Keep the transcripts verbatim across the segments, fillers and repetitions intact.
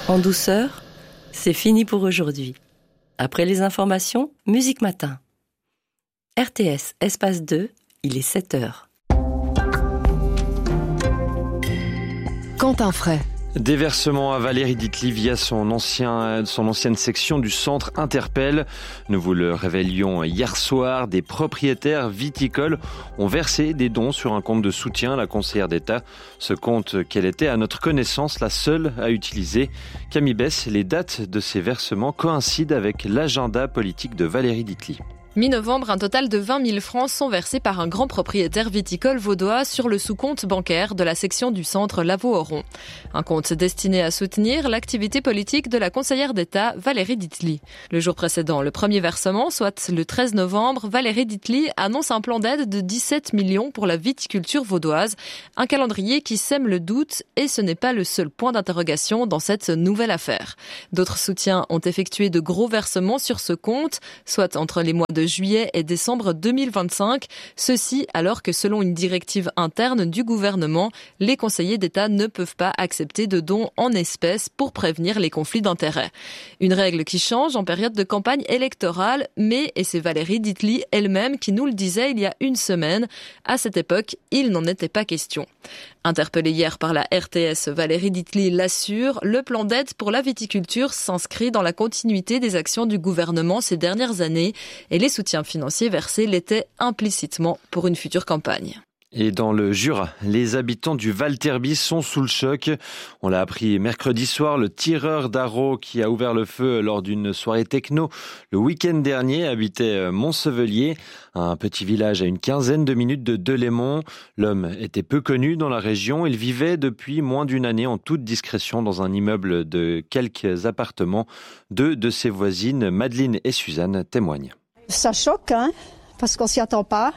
En douceur, c'est fini pour aujourd'hui. Après les informations, Musique Matin. R T S, espace deux, il est sept heures. Quentin Fray. Déversement à Valérie Ditli via son, ancien, son ancienne section du centre Interpelle. Nous vous le révélions hier soir. Des propriétaires viticoles ont versé des dons sur un compte de soutien à la conseillère d'État. Ce compte qu'elle était à notre connaissance la seule à utiliser. Camille Bess, les dates de ces versements coïncident avec l'agenda politique de Valérie Ditli. Mi-novembre, un total de vingt mille francs sont versés par un grand propriétaire viticole vaudois sur le sous-compte bancaire de la section du centre Lavaux-Oron. Un compte destiné à soutenir l'activité politique de la conseillère d'État Valérie Ditli. Le jour précédent, le premier versement, soit le treize novembre, Valérie Ditli annonce un plan d'aide de dix-sept millions pour la viticulture vaudoise. Un calendrier qui sème le doute et ce n'est pas le seul point d'interrogation dans cette nouvelle affaire. D'autres soutiens ont effectué de gros versements sur ce compte, soit entre les mois de juillet et décembre deux mille vingt-cinq. Ceci alors que selon une directive interne du gouvernement, les conseillers d'État ne peuvent pas accepter de dons en espèces pour prévenir les conflits d'intérêts. Une règle qui change en période de campagne électorale, mais, et c'est Valérie Ditli elle-même qui nous le disait il y a une semaine, à cette époque, il n'en était pas question. Interpellée hier par la R T S, Valérie Ditli l'assure, le plan d'aide pour la viticulture s'inscrit dans la continuité des actions du gouvernement ces dernières années et les soutiens financiers versés l'étaient implicitement pour une future campagne. Et dans le Jura, les habitants du Val-Terby sont sous le choc. On l'a appris mercredi soir, le tireur d'Arro qui a ouvert le feu lors d'une soirée techno le week-end dernier habitait Montsevelier, un petit village à une quinzaine de minutes de Delémont. L'homme était peu connu dans la région. Il vivait depuis moins d'une année en toute discrétion dans un immeuble de quelques appartements. Deux de ses voisines, Madeleine et Suzanne, témoignent. Ça choque, hein, parce qu'on s'y attend pas.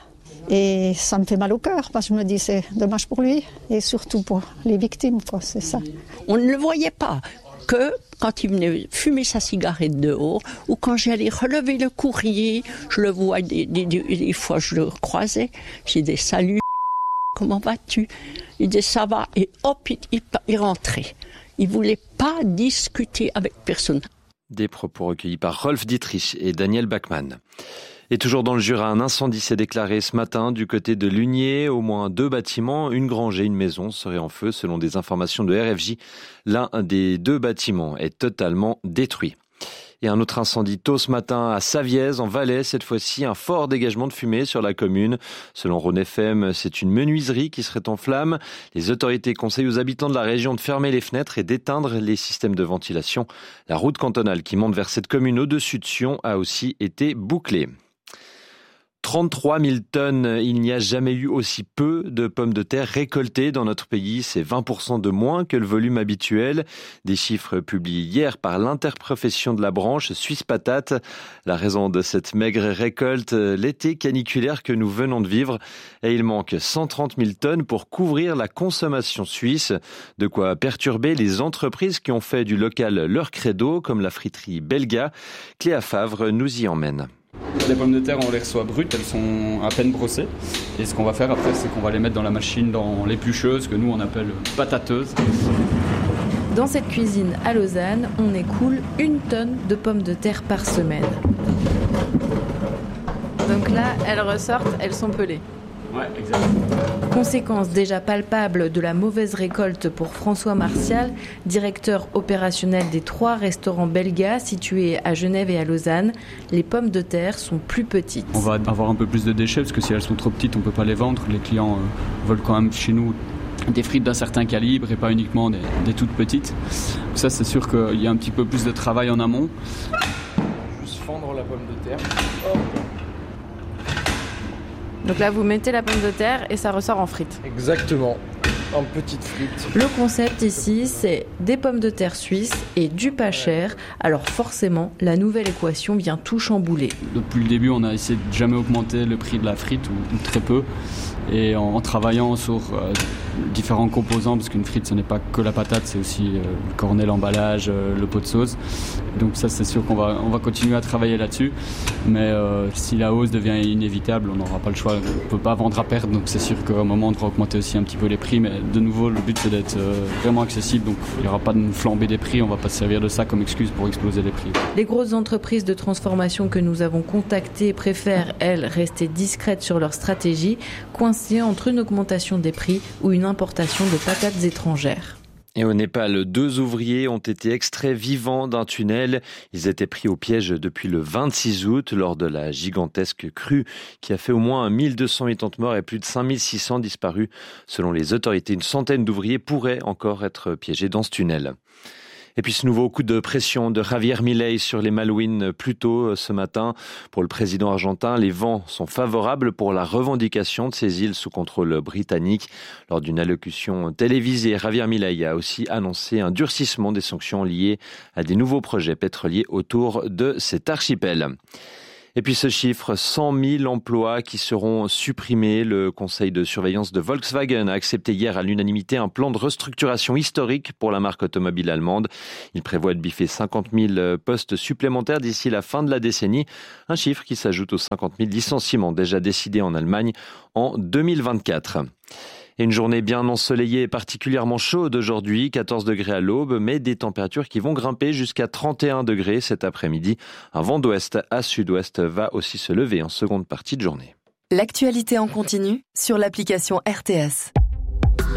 Et ça me fait mal au cœur, parce que je me dis c'est dommage pour lui et surtout pour les victimes, quoi, c'est ça. On ne le voyait pas que quand il venait fumer sa cigarette dehors ou quand j'allais relever le courrier, je le vois des, des, des, des fois je le croisais, j'ai des saluts, comment vas-tu? Il disait ça va et hop, il, il, il rentrait. Il voulait pas discuter avec personne. Des propos recueillis par Rolf Dietrich et Daniel Bachmann. Et toujours dans le Jura, un incendie s'est déclaré ce matin du côté de Lugnier. Au moins deux bâtiments, une grange et une maison seraient en feu selon des informations de R F J. L'un des deux bâtiments est totalement détruit. Et un autre incendie tôt ce matin à Savièse, en Valais. Cette fois-ci, un fort dégagement de fumée sur la commune. Selon Rhône F M, c'est une menuiserie qui serait en flammes. Les autorités conseillent aux habitants de la région de fermer les fenêtres et d'éteindre les systèmes de ventilation. La route cantonale qui monte vers cette commune au-dessus de Sion a aussi été bouclée. trente-trois mille tonnes, il n'y a jamais eu aussi peu de pommes de terre récoltées dans notre pays. C'est vingt pour cent de moins que le volume habituel. Des chiffres publiés hier par l'interprofession de la branche Suisse Patate. La raison de cette maigre récolte, l'été caniculaire que nous venons de vivre. Et il manque cent trente mille tonnes pour couvrir la consommation suisse. De quoi perturber les entreprises qui ont fait du local leur credo, comme la friterie Belga. Cléa Favre nous y emmène. Les pommes de terre, on les reçoit brutes, elles sont à peine brossées. Et ce qu'on va faire après, c'est qu'on va les mettre dans la machine, dans l'éplucheuse, que nous on appelle patateuse. Dans cette cuisine à Lausanne, on écoule une tonne de pommes de terre par semaine. Donc là, elles ressortent, elles sont pelées. Ouais, exactement. Conséquence déjà palpable de la mauvaise récolte pour François Martial, directeur opérationnel des trois restaurants Belga situés à Genève et à Lausanne. Les pommes de terre sont plus petites. On va avoir un peu plus de déchets parce que si elles sont trop petites, on ne peut pas les vendre. Les clients euh, veulent quand même chez nous des frites d'un certain calibre et pas uniquement des, des toutes petites. Ça, c'est sûr qu'il y a un petit peu plus de travail en amont. Juste fendre la pomme de terre. Oh. Donc là, vous mettez la pomme de terre et ça ressort en frites. Exactement, en petites frites. Le concept ici, c'est des pommes de terre suisses et du pas cher. Alors forcément, la nouvelle équation vient tout chambouler. Depuis le début, on a essayé de jamais augmenter le prix de la frite, ou, ou très peu. et en, en travaillant sur euh, différents composants, parce qu'une frite ce n'est pas que la patate, c'est aussi euh, le cornet, l'emballage, euh, le pot de sauce. Donc ça c'est sûr qu'on va, on va continuer à travailler là-dessus, mais euh, si la hausse devient inévitable, on n'aura pas le choix, on ne peut pas vendre à perdre, donc c'est sûr qu'à un moment on devra augmenter aussi un petit peu les prix, mais de nouveau le but c'est d'être euh, vraiment accessible, donc il n'y aura pas de flambée des prix, on ne va pas se servir de ça comme excuse pour exploser les prix. Les grosses entreprises de transformation que nous avons contactées préfèrent, elles, rester discrètes sur leur stratégie, coincées entre une augmentation des prix ou une importation de patates étrangères. Et au Népal, deux ouvriers ont été extraits vivants d'un tunnel. Ils étaient pris au piège depuis le vingt-six août lors de la gigantesque crue qui a fait au moins mille deux cent quatre-vingts morts et plus de cinq mille six cents disparus. Selon les autorités, une centaine d'ouvriers pourraient encore être piégés dans ce tunnel. Et puis ce nouveau coup de pression de Javier Milei sur les Malouines plus tôt ce matin. Pour le président argentin, les vents sont favorables pour la revendication de ces îles sous contrôle britannique. Lors d'une allocution télévisée, Javier Milei a aussi annoncé un durcissement des sanctions liées à des nouveaux projets pétroliers autour de cet archipel. Et puis ce chiffre, cent mille emplois qui seront supprimés. Le conseil de surveillance de Volkswagen a accepté hier à l'unanimité un plan de restructuration historique pour la marque automobile allemande. Il prévoit de biffer cinquante mille postes supplémentaires d'ici la fin de la décennie. Un chiffre qui s'ajoute aux cinquante mille licenciements déjà décidés en Allemagne en deux mille vingt-quatre. Et une journée bien ensoleillée et particulièrement chaude aujourd'hui, quatorze degrés à l'aube, mais des températures qui vont grimper jusqu'à trente et un degrés cet après-midi. Un vent d'ouest à sud-ouest va aussi se lever en seconde partie de journée. L'actualité en continu sur l'application R T S.